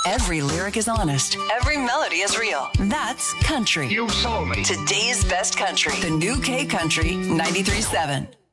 Every lyric is honest. Every melody is real. That's country. You sold me. Today's best country. The new K Country 93.7.